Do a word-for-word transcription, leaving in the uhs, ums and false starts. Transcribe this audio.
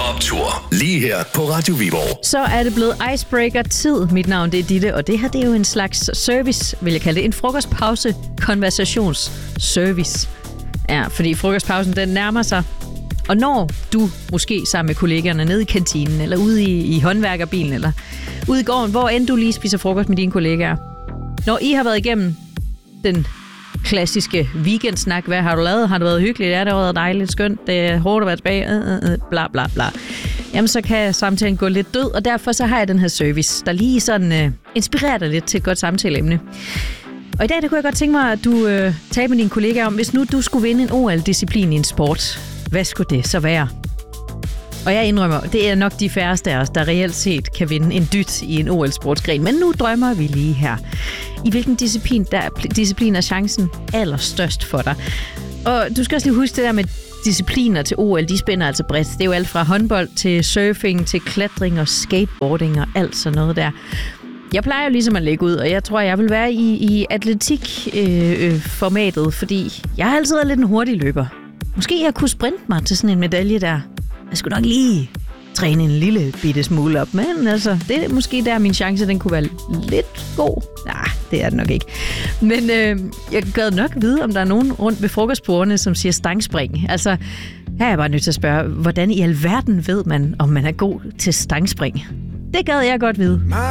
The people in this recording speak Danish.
Optur lige her på Radio Viborg. Så er det blevet icebreaker-tid. Mit navn det er Ditte, og det her det er jo en slags service, vil jeg kalde det. En frokostpause konversationsservice. Ja, fordi frokostpausen den nærmer sig. Og når du måske sammen med kollegerne nede i kantinen, eller ude i, i håndværkerbilen, eller ude i gården, hvor end du lige spiser frokost med dine kollegaer. Når I har været igennem den klassiske weekendsnak. Hvad har du lavet? Har det været hyggeligt? Ja, det har været dejligt, skønt. Det er hårdt at være tilbage. Øh, øh, bla, bla, bla. Jamen, så kan samtalen gå lidt død, og derfor så har jeg den her service, der lige sådan øh, inspirerer dig lidt til et godt samtaleemne. Og i dag, der kunne jeg godt tænke mig, at du øh, taler med dine kollegaer om, hvis nu du skulle vinde en O L-disciplin i en sport, hvad skulle det så være? Og jeg indrømmer, det er nok de færreste af os, der reelt set kan vinde en dyt i en O L-sportsgren. Men nu drømmer vi lige her. I hvilken disciplin, der, disciplin er chancen allerstørst for dig? Og du skal også lige huske det der med discipliner til O L, de spænder altså bredt. Det er jo alt fra håndbold til surfing, til klatring og skateboarding og alt sådan noget der. Jeg plejer jo ligesom at lægge ud, og jeg tror, jeg vil være i, i atletik-formatet, øh, øh, fordi jeg har altid været lidt en hurtig løber. Måske jeg kunne sprinte mig til sådan en medalje der. Jeg skulle nok lige træne en lille bitte smule op, men altså, det er måske der, min chance den kunne være lidt god. Nej, det er det nok ikke. Men øh, jeg gad nok vide, om der er nogen rundt ved frokostbordene, som siger stangspring. Altså, her er jeg bare nødt til at spørge, hvordan i alverden ved man, om man er god til stangspring? Det gad jeg godt vide.